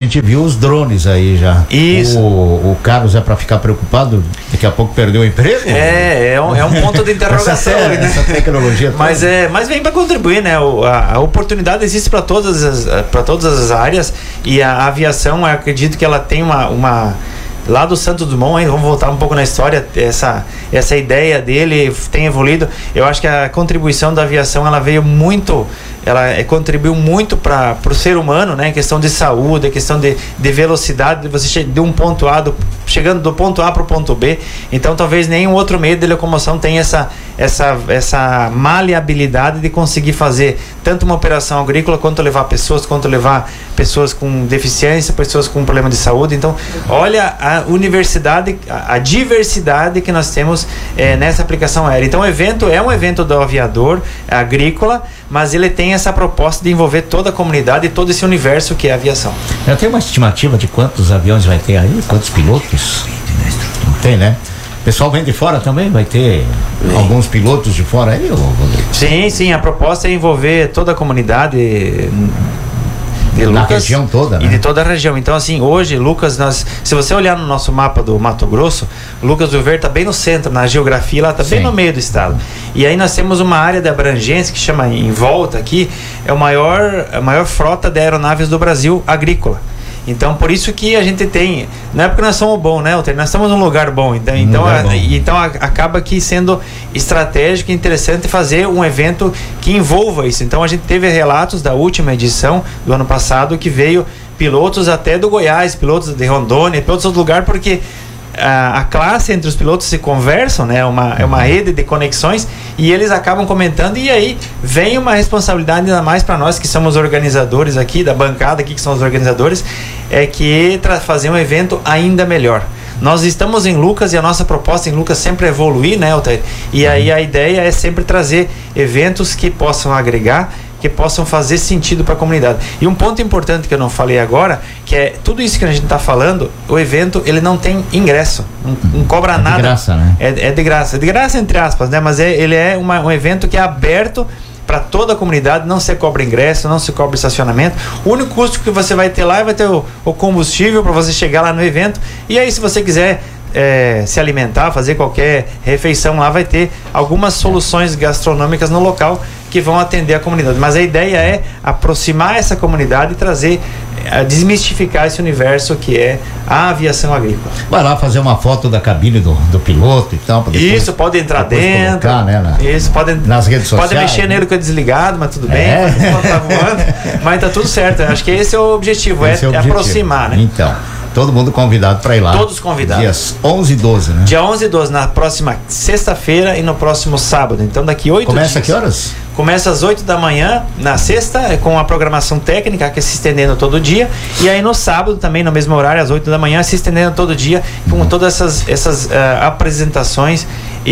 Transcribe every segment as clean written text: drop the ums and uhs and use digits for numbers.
gente viu os drones aí já. Isso. O Carlos é para ficar preocupado, daqui a pouco perdeu o emprego? É um ponto de interrogação. essa tecnologia mas vem para contribuir, né? A oportunidade existe para todas as áreas, e a aviação, eu acredito que ela tem uma lá do Santos Dumont, vamos voltar um pouco na história, essa ideia dele tem evoluído. Eu acho que a contribuição da aviação, ela contribuiu muito para o ser humano, né? Em questão de saúde, em questão de velocidade, você de um ponto A, chegando do ponto A para o ponto B. Então talvez nenhum outro meio de locomoção tenha essa maleabilidade de conseguir fazer tanto uma operação agrícola, quanto levar pessoas com deficiência, pessoas com problema de saúde. Então olha a universidade, a diversidade que nós temos nessa aplicação aérea. Então o evento é um evento do aviador agrícola, mas ele tem essa proposta de envolver toda a comunidade e todo esse universo que é a aviação. Já tem uma estimativa de quantos aviões vai ter aí? Quantos pilotos? Não tem, né? O pessoal vem de fora também? Vai ter alguns pilotos de fora aí? Sim, a proposta é envolver toda a comunidade de na Lucas, região toda, né? E de toda a região. Então, assim, hoje, Lucas, se você olhar no nosso mapa do Mato Grosso, Lucas do Verde está bem no centro, na geografia, lá está bem no meio do estado. E aí nós temos uma área de abrangência que chama, em volta aqui, a maior frota de aeronaves do Brasil agrícola. Então, por isso que a gente tem, não é porque nós somos bons, né, Walter? Nós estamos num lugar bom. Então acaba aqui sendo estratégico e interessante fazer um evento que envolva isso. Então, a gente teve relatos da última edição do ano passado que veio pilotos até do Goiás, pilotos de Rondônia, pilotos de outro lugar, porque a classe entre os pilotos se conversam, né? É uma rede de conexões, e eles acabam comentando, e aí vem uma responsabilidade ainda mais para nós que somos organizadores aqui, da bancada aqui que são os organizadores, é que fazer um evento ainda melhor. Nós estamos em Lucas e a nossa proposta em Lucas sempre é evoluir, né, Altair? E aí a ideia é sempre trazer eventos que possam agregar, que possam fazer sentido para a comunidade. E um ponto importante que eu não falei agora, que é tudo isso que a gente está falando, o evento ele não tem ingresso, não cobra nada. De graça, né? É de graça entre aspas, né? Mas ele é um evento que é aberto para toda a comunidade, não se cobra ingresso, não se cobra estacionamento. O único custo que você vai ter lá vai ter o combustível para você chegar lá no evento. E aí, se você quiser se alimentar, fazer qualquer refeição lá, vai ter algumas soluções gastronômicas no local que vão atender a comunidade. Mas a ideia é aproximar essa comunidade e trazer, desmistificar esse universo que é a aviação agrícola. Vai lá fazer uma foto da cabine do piloto e tal. Isso, pode entrar dentro. Colocar, né, isso, pode, nas redes sociais. Pode mexer nele que é desligado, mas tudo bem. Tá voando, mas tá tudo certo. Acho que esse é o objetivo, aproximar, né? Então, todo mundo convidado para ir lá. Todos convidados. Dias 11 e 12, né? Dia 11 e 12, na próxima sexta-feira e no próximo sábado. Então, daqui 8 dias. Começa a que horas? Começa às 8 da manhã, na sexta, com a programação técnica, que é se estendendo todo dia. E aí no sábado, também no mesmo horário, às 8 da manhã, se estendendo todo dia, com todas essas apresentações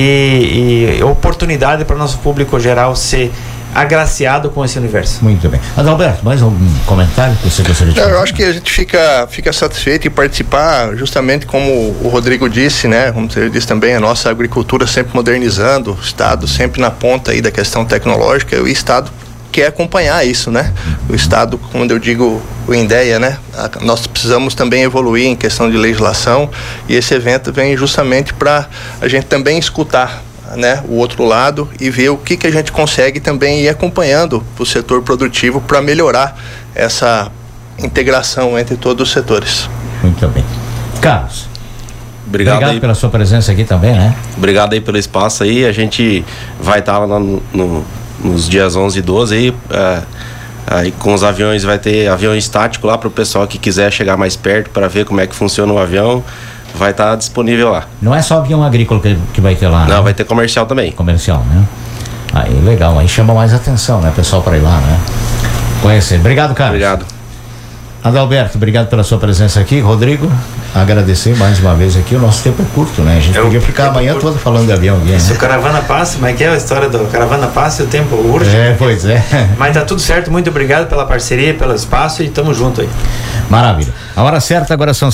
e oportunidade para o nosso público geral ser agraciado com esse universo. Muito bem. Adalberto, mais algum comentário que você gostaria de fazer? Eu acho que a gente fica satisfeito em participar, justamente como o Rodrigo disse, né? Como ele disse também, a nossa agricultura sempre modernizando, o Estado sempre na ponta aí da questão tecnológica, e o Estado quer acompanhar isso, né? O Estado, como eu digo, o INDEA, né? Nós precisamos também evoluir em questão de legislação, e esse evento vem justamente para a gente também escutar, né, o outro lado, e ver o que a gente consegue também ir acompanhando o setor produtivo para melhorar essa integração entre todos os setores. Muito bem. Carlos, obrigado aí pela sua presença aqui também, né? Obrigado aí pelo espaço aí. A gente vai estar lá nos dias 11 e 12 aí, aí com os aviões, vai ter avião estático lá para o pessoal que quiser chegar mais perto para ver como é que funciona o avião. Vai estar disponível lá. Não é só avião agrícola que vai ter lá, não, né? vai ter comercial também. Comercial, né? Aí, legal. Aí chama mais atenção, né? Pessoal para ir lá, né? Conhecer. Obrigado, Carlos. Obrigado. Adalberto, obrigado pela sua presença aqui. Rodrigo, agradecer mais uma vez aqui. O nosso tempo é curto, né? A gente podia ficar amanhã toda falando de avião aqui, né? Se o caravana passa, mas que é a história do caravana passa e o tempo urge. Pois é. Mas tá tudo certo. Muito obrigado pela parceria, pelo espaço, e tamo junto aí. Maravilha. A hora certa agora são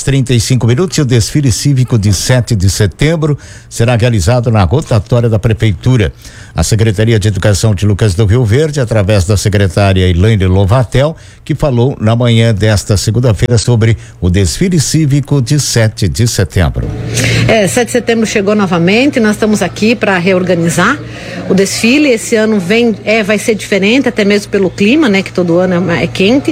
7h35 e o desfile cívico de 7 de setembro será realizado na rotatória da Prefeitura. A Secretaria de Educação de Lucas do Rio Verde, através da secretária Elaine Lovatel, que falou na manhã desta segunda-feira sobre o desfile cívico de 7 de setembro. 7 de setembro chegou novamente, nós estamos aqui para reorganizar o desfile. Esse ano vai ser diferente, até mesmo pelo clima, né, que todo ano é quente.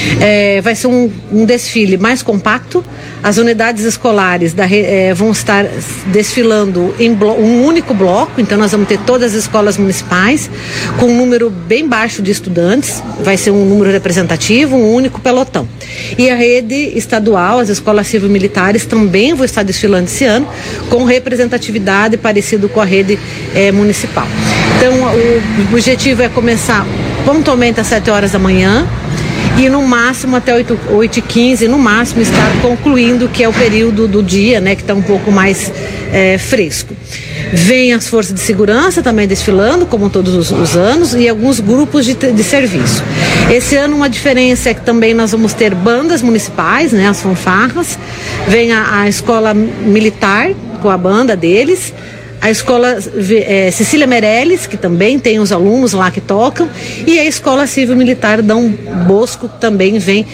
Vai ser um desfile mais compacto. As unidades escolares vão estar desfilando em um único bloco, então nós vamos ter todas as escolas municipais com um número bem baixo de estudantes, vai ser um número representativo, um único pelotão. E a rede estadual, as escolas civil-militares também vão estar desfilando esse ano com representatividade parecido com a rede municipal. Então o objetivo é começar pontualmente às 7 horas da manhã e no máximo até 8h15, no máximo estar concluindo, que é o período do dia, né, que está um pouco mais fresco. Vem as forças de segurança também desfilando, como todos os anos, e alguns grupos de serviço. Esse ano uma diferença é que também nós vamos ter bandas municipais, né, as fanfarras. Vem a escola militar com a banda deles, a escola Cecília Meirelles, que também tem os alunos lá que tocam, e a escola civil-militar Dom Bosco também vem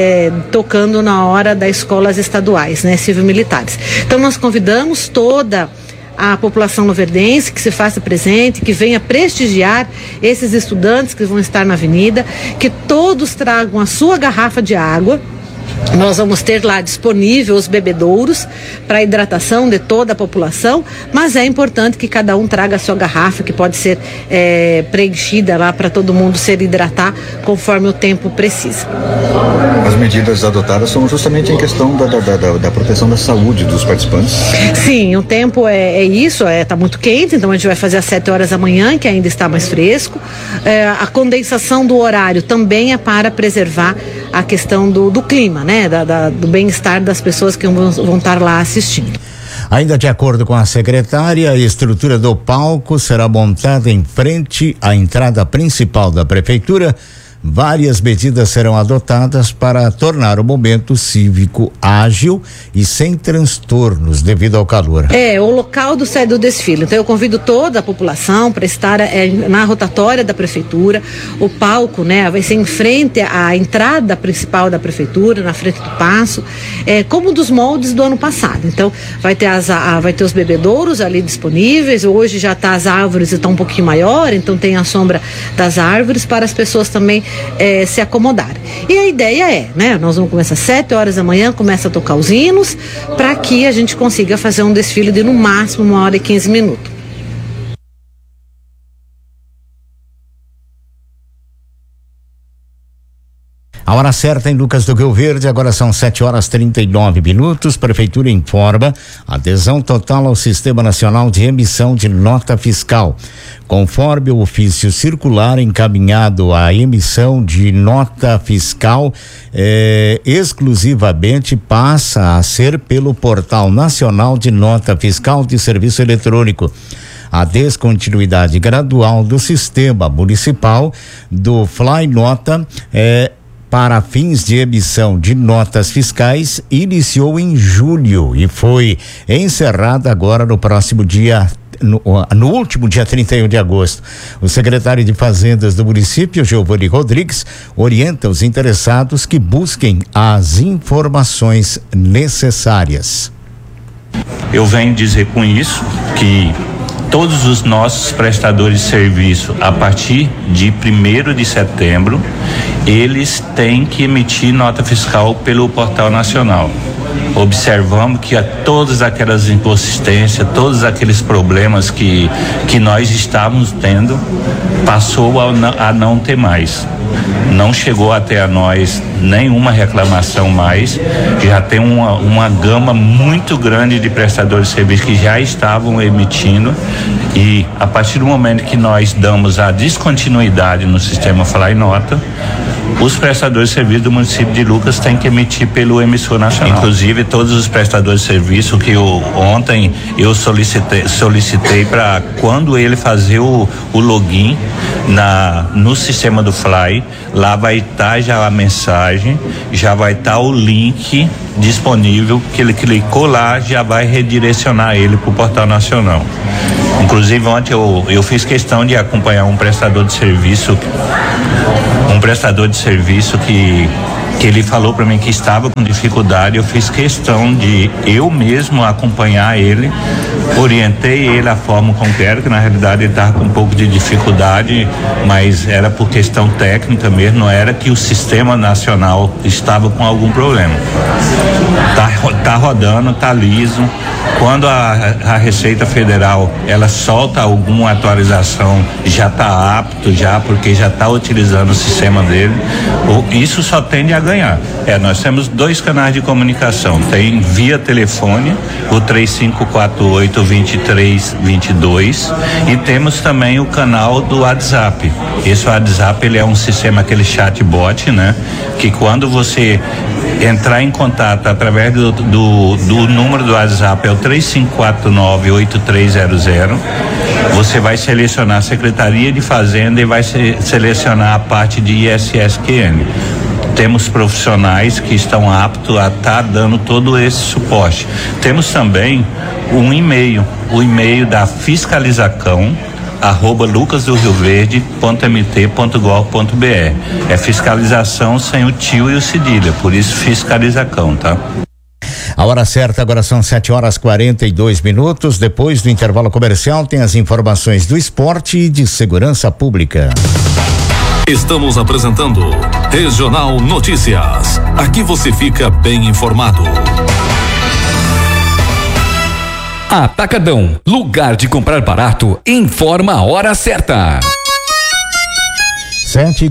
tocando na hora das escolas estaduais, né, civil-militares. Então nós convidamos toda a população luverdense que se faça presente, que venha prestigiar esses estudantes que vão estar na avenida, que todos tragam a sua garrafa de água. Nós vamos ter lá disponível os bebedouros para hidratação de toda a população, mas é importante que cada um traga a sua garrafa, que pode ser preenchida lá para todo mundo se hidratar conforme o tempo precisa. As medidas adotadas são justamente em questão da proteção da saúde dos participantes? Sim, o tempo está muito quente, então a gente vai fazer às 7 horas da manhã, que ainda está mais fresco. A condensação do horário também é para preservar a questão do clima, né? Do bem-estar das pessoas que vão estar lá assistindo. Ainda de acordo com a secretária, a estrutura do palco será montada em frente à entrada principal da prefeitura. Várias medidas serão adotadas para tornar o momento cívico ágil e sem transtornos devido ao calor. O local do desfile. Então eu convido toda a população para estar na rotatória da prefeitura. O palco, né, vai ser em frente à entrada principal da prefeitura, na frente do paço, como dos moldes do ano passado. Então vai ter os bebedouros ali disponíveis. Hoje já as árvores estão um pouquinho maior, então tem a sombra das árvores para as pessoas também se acomodar. E a ideia né, nós vamos começar às 7 horas da manhã, começa a tocar os hinos, para que a gente consiga fazer um desfile de no máximo 1h15 minutos. A hora certa em Lucas do Rio Verde, agora são 7h39. Prefeitura informa adesão total ao Sistema Nacional de Emissão de Nota Fiscal. Conforme o ofício circular encaminhado à emissão de nota fiscal, exclusivamente passa a ser pelo Portal Nacional de Nota Fiscal de Serviço Eletrônico. A descontinuidade gradual do sistema municipal do Fly Nota para fins de emissão de notas fiscais iniciou em julho e foi encerrada agora no próximo dia, no último dia 31 de agosto. O secretário de Fazendas do município, Giovanni Rodrigues, orienta os interessados que busquem as informações necessárias. Eu venho dizer com isso que todos os nossos prestadores de serviço, a partir de 1º de setembro, eles têm que emitir nota fiscal pelo Portal Nacional. Observamos que todas aquelas inconsistências, todos aqueles problemas que nós estávamos tendo, passou a não ter mais. Não chegou até a nós nenhuma reclamação mais. Já tem uma gama muito grande de prestadores de serviço que já estavam emitindo, e a partir do momento que nós damos a descontinuidade no sistema Fly Nota, os prestadores de serviço do município de Lucas têm que emitir pelo emissor nacional. Inclusive, todos os prestadores de serviço que ontem eu solicitei para quando ele fazer o login no sistema do Fly, lá vai estar já a mensagem, já vai estar o link disponível, que ele clicou lá, já vai redirecionar ele para o Portal Nacional. Inclusive ontem eu fiz questão de acompanhar um prestador de serviço que ele falou para mim que estava com dificuldade. Eu fiz questão de eu mesmo acompanhar ele, orientei ele a forma como era, que na realidade ele estava com um pouco de dificuldade, mas era por questão técnica mesmo, não era que o sistema nacional estava com algum problema. Tá rodando, tá liso. Quando a Receita Federal ela solta alguma atualização, já está apto porque já está utilizando o sistema dele. Isso só tende a ganhar. Nós temos 2 canais de comunicação. Tem via telefone, o 3548-2322, e temos também o canal do WhatsApp. Esse WhatsApp ele é um sistema, aquele chatbot, né? Que quando você entrar em contato através do número do WhatsApp, é o 3549-8300, você vai selecionar a Secretaria de Fazenda e vai selecionar a parte de ISSQN. Temos profissionais que estão aptos a estar dando todo esse suporte. Temos também um e-mail, o e-mail da fiscalização @lucasdorioverde.mt.gov.br. É fiscalização sem o tio e o cedilha, por isso fiscalização, tá? A hora certa agora são 7h42. Depois do intervalo comercial tem as informações do esporte e de segurança pública. Estamos apresentando Regional Notícias. Aqui você fica bem informado. Atacadão, lugar de comprar barato, informa a hora certa. 7